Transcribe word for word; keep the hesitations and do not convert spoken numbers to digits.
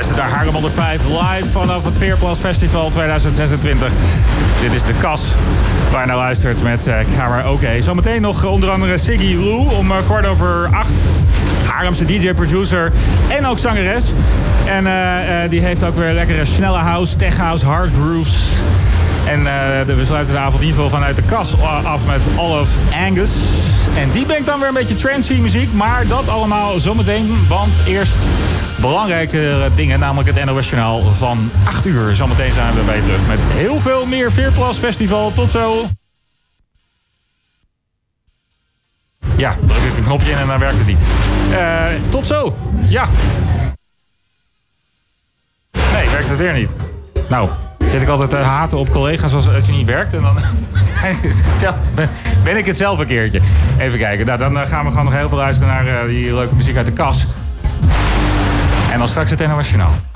Luister naar Haarlem honderdvijf live vanaf het Veerplas Festival tweeduizend zesentwintig. Dit is de Kas, waar je naar luistert met uh, Karaoke. Zometeen nog onder andere Siggy Lou om uh, kwart over acht. Haarlemse D J-producer en ook zangeres. En uh, uh, die heeft ook weer lekkere snelle house, tech house, hard grooves. En uh, de, we sluiten de avond in ieder geval vanuit de Kas af met Olaf Angus. En die brengt dan weer een beetje trancy muziek. Maar dat allemaal zometeen, want eerst belangrijke dingen. Namelijk het N O S-journaal van acht uur. Zometeen zijn we bij je terug met heel veel meer Veerplas Festival. Tot zo! Ja, druk ik een knopje in en dan werkt het niet. Uh, tot zo! Ja! Nee, werkt het weer niet. Nou, zit ik altijd te haten op collega's als het niet werkt. En dan ben ik het zelf een keertje. Even kijken. Nou, dan gaan we gewoon nog heel veel luisteren naar uh, die leuke muziek uit de Kas. En dan straks het N O S Journaal.